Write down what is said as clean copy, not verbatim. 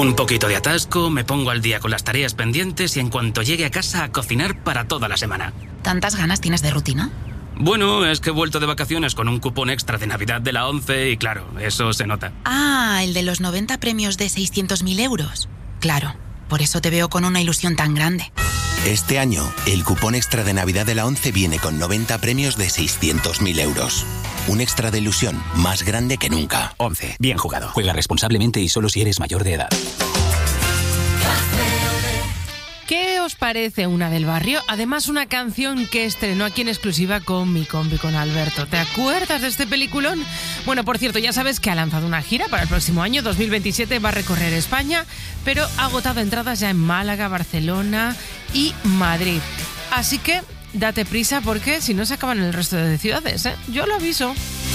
Un poquito de atasco, me pongo al día con las tareas pendientes y en cuanto llegue a casa a cocinar para toda la semana. ¿Tantas ganas tienes de rutina? Bueno, es que he vuelto de vacaciones con un cupón extra de Navidad de la ONCE y claro, eso se nota. Ah, el de los 90 premios de 600.000 euros. Claro, por eso te veo con una ilusión tan grande. Este año, el cupón extra de Navidad de la ONCE viene con 90 premios de 600.000 euros. Un extra de ilusión más grande que nunca. ONCE, bien jugado. Juega responsablemente y solo si eres mayor de edad. ¿Qué os parece Una del Barrio? Además, una canción que estrenó aquí en exclusiva con mi compi, con Alberto. ¿Te acuerdas de este peliculón? Bueno, por cierto, ya sabes que ha lanzado una gira para el próximo año, 2027, va a recorrer España, pero ha agotado entradas ya en Málaga, Barcelona y Madrid. Así que date prisa porque si no se acaban el resto de ciudades, ¿eh? Yo lo aviso.